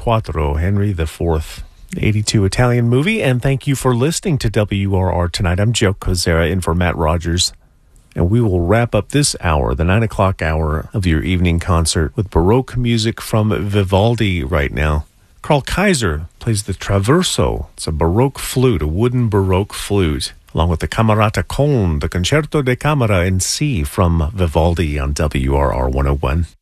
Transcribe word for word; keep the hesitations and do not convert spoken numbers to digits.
Quattro, Henry the Fourth, eighty-two Italian movie. And thank you for listening to W R R tonight. I'm Joe Kozera in for Matt Rogers. And we will wrap up this hour, the nine o'clock hour of your evening concert, with Baroque music from Vivaldi right now. Carl Kaiser plays the traverso. It's a Baroque flute, a wooden Baroque flute, along with the Camerata con, the Concerto de Camera in C from Vivaldi on W R R one oh one.